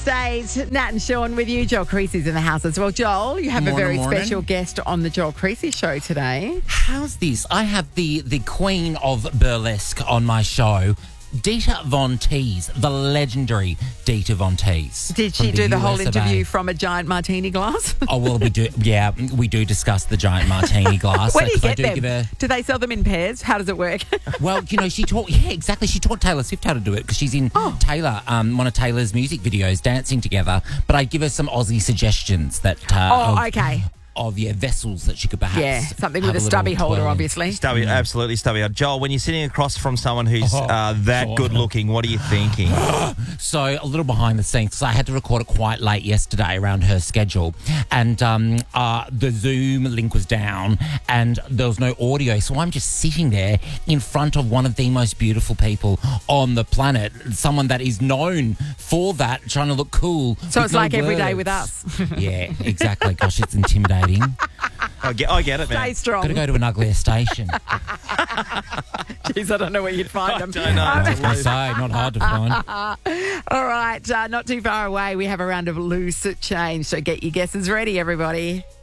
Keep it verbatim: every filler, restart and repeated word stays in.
eight, Nat and Sean with you. Joel Creasy's in the house as well. Joel, you have Morning, a very morning. special guest on the Joel Creasy show today. How's this? I have the, the queen of burlesque on my show, Dita Von Teese, the legendary Dita Von Teese. Did she from do the U whole S of interview A. from a giant martini glass? Oh, well, we do. Yeah, we do discuss the giant martini glass. Where do you 'cause I get do them? give her- Do they sell them in pairs? How does it work? Well, you know, she taught, yeah, exactly. She taught Taylor Swift how to do it because she's in Oh. Taylor, um, one of Taylor's music videos, dancing together. But I give her some Aussie suggestions that. Uh, Oh, of, okay. Of, yeah, vessels that she could perhaps. Yeah, something have with a little stubby holder, twirl in. obviously. Stubby, absolutely stubby. Joel, when you're sitting across from someone who's Oh, uh, that sure. good looking, what are you thinking? So a little behind the scenes, because I had to record it quite late yesterday around her schedule, and um, uh, the Zoom link was down, and there was no audio. So I'm just sitting there in front of one of the most beautiful people on the planet, someone that is known for that, trying to look cool. So with it's no like every day words. with us. Yeah, exactly. Gosh, it's intimidating. I get, I get it, Stay man. strong. Got to go to an uglier station. Jeez, I don't know where you'd find them. don't know. I was going to say, not hard to find. All right, uh, not too far away, we have a round of loose change. So get your guesses ready, everybody.